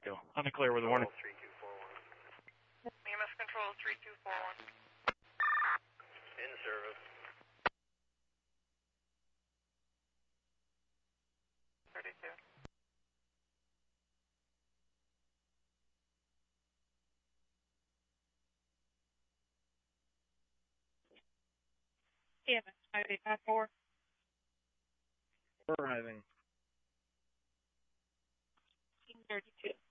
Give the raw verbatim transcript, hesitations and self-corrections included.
go. On the clear with a warning. three two four one. E M S control three two four one. In service. thirty-two. E M S five eight five four. Arriving. thirty-two.